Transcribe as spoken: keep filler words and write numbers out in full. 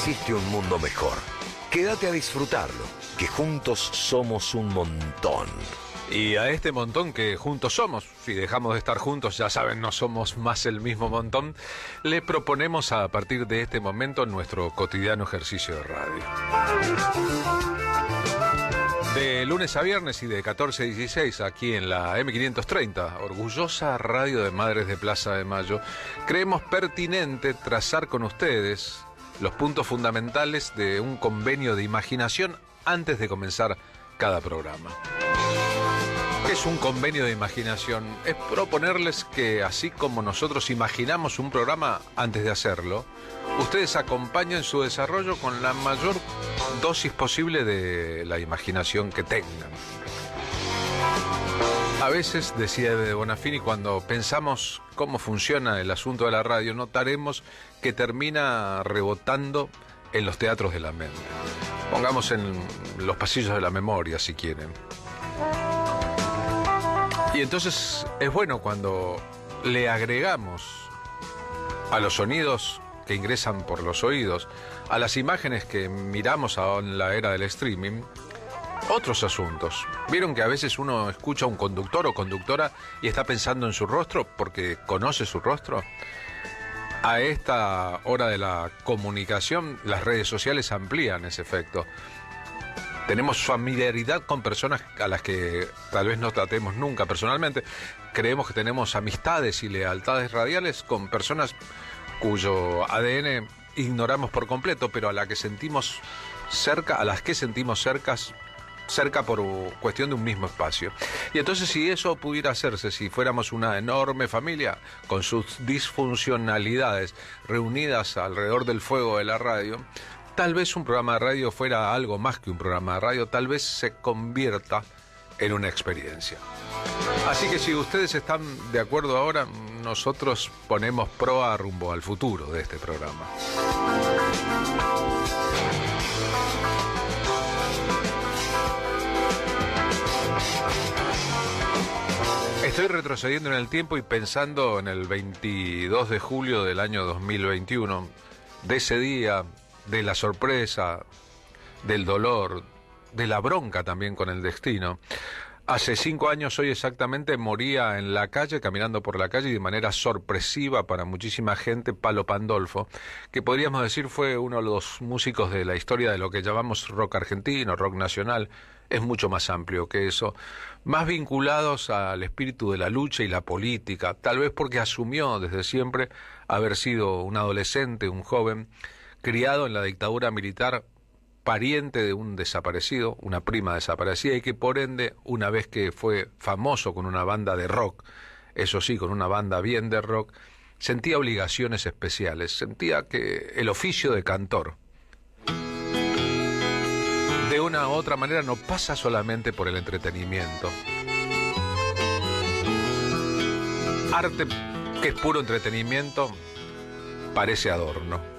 existe un mundo mejor. Quédate a disfrutarlo, que juntos somos un montón. Y a este montón que juntos somos, si dejamos de estar juntos, ya saben, no somos más el mismo montón, le proponemos a partir de este momento nuestro cotidiano ejercicio de radio. De lunes a viernes y de catorce a dieciséis, aquí en la eme quinientos treinta, orgullosa radio de Madres de Plaza de Mayo, creemos pertinente trazar con ustedes los puntos fundamentales de un convenio de imaginación antes de comenzar cada programa. ¿Qué es un convenio de imaginación? Es proponerles que, así como nosotros imaginamos un programa antes de hacerlo, ustedes acompañen su desarrollo con la mayor dosis posible de la imaginación que tengan. A veces, decía Eve de Bonafini, cuando pensamos cómo funciona el asunto de la radio, notaremos que termina rebotando en los teatros de la mente. Pongamos en los pasillos de la memoria, si quieren. Y entonces es bueno cuando le agregamos a los sonidos que ingresan por los oídos, a las imágenes que miramos en la era del streaming, otros asuntos. ¿Vieron que a veces uno escucha a un conductor o conductora y está pensando en su rostro porque conoce su rostro? A esta hora de la comunicación, las redes sociales amplían ese efecto. Tenemos familiaridad con personas a las que tal vez no tratemos nunca personalmente. Creemos que tenemos amistades y lealtades radiales con personas cuyo A D N ignoramos por completo, pero a la que sentimos cerca, a las que sentimos cercas, cerca por cuestión de un mismo espacio. Y entonces, si eso pudiera hacerse, si fuéramos una enorme familia con sus disfuncionalidades reunidas alrededor del fuego de la radio, tal vez un programa de radio fuera algo más que un programa de radio, tal vez se convierta en una experiencia. Así que si ustedes están de acuerdo ahora, nosotros ponemos proa rumbo al futuro de este programa. Estoy retrocediendo en el tiempo y pensando en el veintidós de julio del año dos mil veintiuno, de ese día, de la sorpresa, del dolor, de la bronca también con el destino. Hace cinco años, hoy exactamente, moría en la calle, caminando por la calle, y de manera sorpresiva para muchísima gente, Palo Pandolfo, que podríamos decir fue uno de los músicos de la historia de lo que llamamos rock argentino, rock nacional. Es mucho más amplio que eso, más vinculados al espíritu de la lucha y la política, tal vez porque asumió desde siempre haber sido un adolescente, un joven, criado en la dictadura militar, pariente de un desaparecido, una prima desaparecida, y que por ende, una vez que fue famoso con una banda de rock, eso sí, con una banda bien de rock, sentía obligaciones especiales, sentía que el oficio de cantor, de una u otra manera, no pasa solamente por el entretenimiento. Arte que es puro entretenimiento parece adorno.